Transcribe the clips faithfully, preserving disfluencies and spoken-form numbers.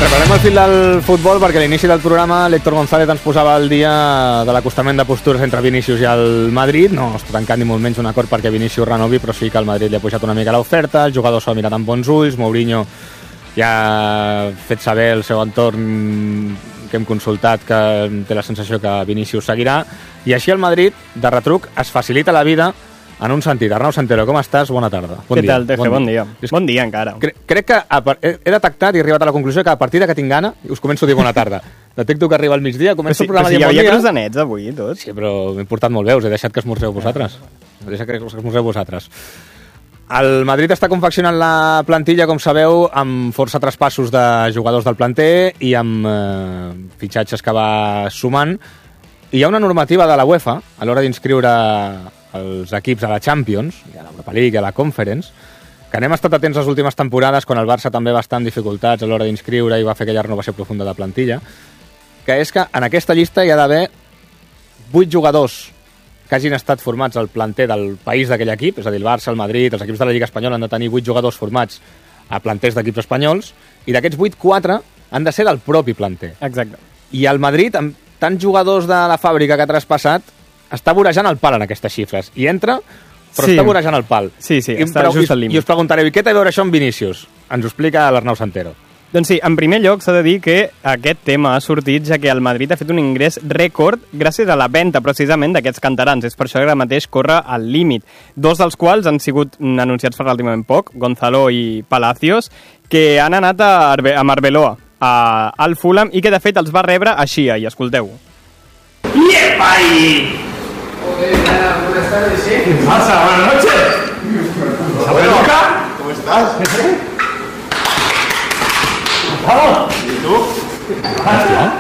Reparem el fil del futbol perquè a l'inici del programa l'Héctor González ens posava al dia de l'acostament de postures entre Vinícius i el Madrid. No està tancant ni molt menys un acord perquè Vinícius renovi, però sí que el Madrid li ha pujat una mica l'oferta, el jugador s'ho ha mirat amb bons ulls, Mourinho ja ha fet saber el seu entorn que hem consultat que té la sensació que Vinícius seguirà, i així el Madrid, de retruc, es facilita la vida en un sentit. Arnau Santero, com estàs? Bona tarda. Bon Què dia. tal, Teje? Bon, bon dia. dia. Bon dia, encara. Cre crec que he, he detectat i he arribat a la conclusió que a partir que tinc gana us començo a dir bona tarda. Detecto que arriba al migdia, començo sí, el programa sí, dient bon dia. Hi havia croissants avui i tot. Sí, però m'he portat molt bé, us he deixat que esmorzeu vosaltres. He deixat que esmorzeu vosaltres. El Madrid està confeccionant la plantilla, com sabeu, amb força traspassos de jugadors del planter i amb eh, fitxatges que va sumant. I hi ha una normativa de la UEFA a l'hora d'inscriure els equips a la Champions, i a l'Europa League i a la Conference, que n'hem estat atents les últimes temporades, quan el Barça també va estar en dificultats a l'hora d'inscriure i va fer aquella renovació profunda de plantilla, que és que en aquesta llista hi ha d'haver vuit jugadors que hagin estat formats al planter del país d'aquell equip, és a dir, el Barça, el Madrid, els equips de la Lliga Espanyola han de tenir vuit jugadors formats a planters d'equips espanyols, i d'aquests vuit, quatre han de ser del propi planter. Exacte. I el Madrid, amb tants jugadors de la fàbrica que ha traspassat, està vorejant el pal en aquestes xifres. I entra, però sí. està vorejant el pal. Sí, sí, I està just al límit. I us preguntareu, i què té a veure això amb Vinícius? Ens ho explica l'Arnau Santero. Doncs sí, en primer lloc s'ha de dir que aquest tema ha sortit ja que el Madrid ha fet un ingrés rècord gràcies a la venda precisament d'aquests canterans. És per això que ara mateix corre al límit. Dos dels quals han sigut anunciats fa relativament poc, Gonzalo i Palacios, que han anat a, Arbe a Arbeloa, a, al Fulham, i que de fet els va rebre així, i escolteu. ¡Yepa ahí! Joder, buenas tardes, ¿eh? ¿Qué pasa? Buenas noches. ¿Abuelo acá? ¿Cómo estás? ¡Vamos! ¿Y tú? ¿Hostia?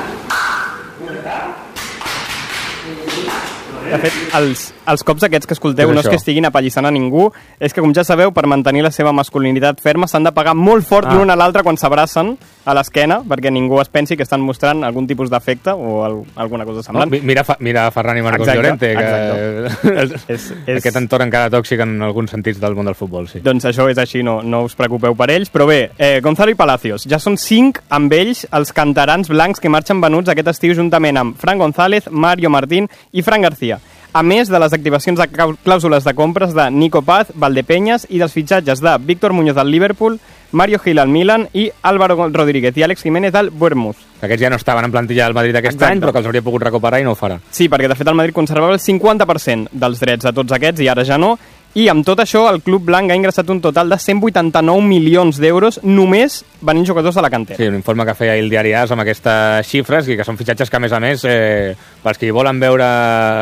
De fet, els, els cops aquests que escolteu no és que estiguin apallissant a ningú, és que, com ja sabeu, per mantenir la seva masculinitat ferma s'han de pegar molt fort ah. l'un a l'altre quan s'abracen a l'esquena, perquè ningú es pensi que estan mostrant algun tipus d'afecte o al, alguna cosa semblant. No, mira, mira Ferran i Marcos exacte, Llorente, que el, és, és... aquest entorn encara tòxic en alguns sentits del món del futbol, sí. Doncs això és així, no, no us preocupeu per ells, però bé, eh, Gonzalo i Palacios, ja són cinc amb ells els canterans blancs que marxen venuts aquest estiu juntament amb Fran González, Mario Martín i Fran García, a més de les activacions de clàusules de compres de Nico Paz, Valdepeñas, i dels fitxatges de Víctor Muñoz al Liverpool, Mario Gil al Milan i Álvaro Rodríguez i Àlex Jiménez al Bournemouth. Aquests ja no estaven en plantilla del Madrid aquest Exacte. any, però que els hauria pogut recuperar i no ho farà. Sí, perquè de fet el Madrid conservava el cinquanta per cent dels drets de tots aquests i ara ja no, i amb tot això el club blanc ha ingressat un total de cent vuitanta-nou milions d'euros només venint jugadors de la cantera. Sí, un informe que feia el diari AS amb aquestes xifres, i que són fitxatges que, a més a més, eh, pels que hi volen veure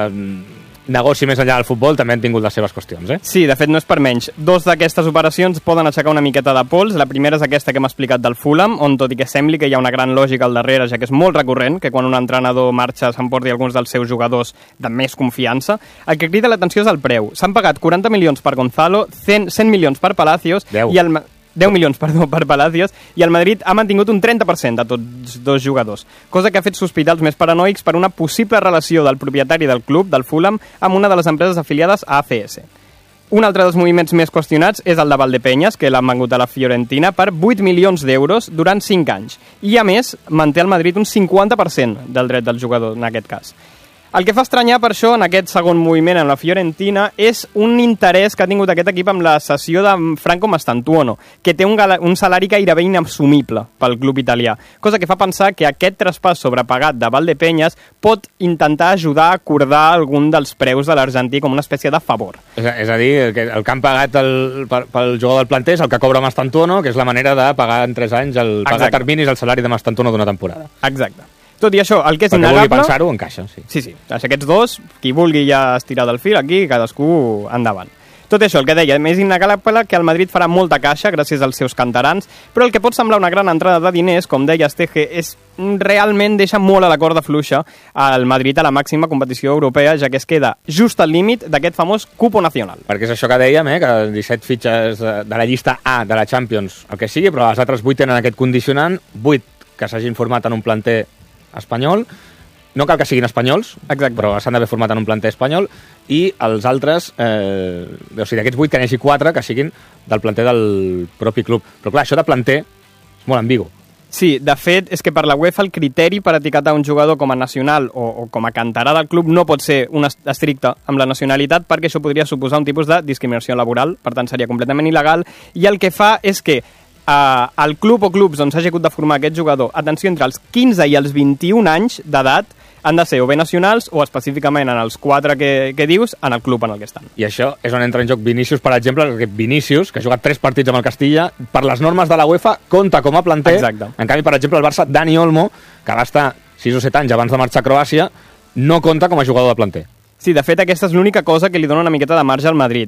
negoci més enllà del futbol, també han tingut les seves qüestions, eh? Sí, de fet no és per menys. Dos d'aquestes operacions poden aixecar una miqueta de pols. La primera és aquesta que hem explicat del Fulham, on tot i que sembli que hi ha una gran lògica al darrere, ja que és molt recurrent que quan un entrenador marxa s'emporti alguns dels seus jugadors de més confiança. El que crida l'atenció és el preu. S'han pagat quaranta milions per Gonzalo, cent, cent milions per Palacios deu. i el... deu milions, perdó, per Palacios, i el Madrid ha mantingut un trenta per cent de tots dos jugadors, cosa que ha fet sospitar els més paranoics per una possible relació del propietari del club, del Fulham, amb una de les empreses afiliades a A C S. Un altre dels moviments més qüestionats és el de Valdepeñas, que l'han vengut a la Fiorentina per vuit milions d'euros durant cinc anys. I, a més, manté al Madrid un cinquanta per cent del dret del jugador, en aquest cas. El que fa estranyar per això en aquest segon moviment amb la Fiorentina és un interès que ha tingut aquest equip amb la cessió de Franco Mastantuono, que té un, un salari gairebé inassumible pel club italià, cosa que fa pensar que aquest traspàs sobrepagat de Valdepeñas pot intentar ajudar a acordar algun dels preus de l'argentí com una espècie de favor. És a, és a dir, el que, el que han pagat el, pel, pel jugador del planter és el que cobra Mastantuono, que és la manera de pagar en tres anys el pagar terminis el salari de Mastantuono d'una temporada. Exacte. Tot i això, el que és Perquè innegable... vulgui pensar-ho, encaixa, sí. Sí, sí. Aquests dos, qui vulgui ja estirar del fil aquí, cadascú endavant. Tot això, el que deia, és innegable que el Madrid farà molta caixa gràcies als seus canterans, però el que pot semblar una gran entrada de diners, com deia Estege, és realment deixa molt a la corda fluixa al Madrid a la màxima competició europea, ja que es queda just al límit d'aquest famós cupo nacional. Perquè és això que dèiem, eh, que disset fitxes de la llista A de la Champions, el que sigui, però els altres vuit tenen aquest condicionant, vuit que s'hagin format en un planter espanyol, no cal que siguin espanyols, Exacte. però s'han d'haver format en un planter espanyol, i els altres, eh, o sigui, d'aquests vuit que n'hi hagi quatre que siguin del planter del propi club. Però clar, això de planter és molt ambigu. Sí, de fet, és que per la UEFA el criteri per etiquetar un jugador com a nacional o, o com a canterà del club no pot ser un estricte amb la nacionalitat, perquè això podria suposar un tipus de discriminació laboral, per tant seria completament il·legal, i el que fa és que eh, el club o clubs on s'hagi hagut de formar aquest jugador, atenció, entre els quinze i els vint-i-un anys d'edat, han de ser o bé nacionals o específicament en els quatre que, que dius, en el club en el que estan. I això és on entra en joc Vinícius, per exemple, perquè Vinícius, que ha jugat tres partits amb el Castilla, per les normes de la UEFA, compta com a planter. Exacte. En canvi, per exemple, el Barça, Dani Olmo, que va estar sis o set anys abans de marxar a Croàcia, no compta com a jugador de planter. Sí, de fet, aquesta és l'única cosa que li dona una miqueta de marge al Madrid.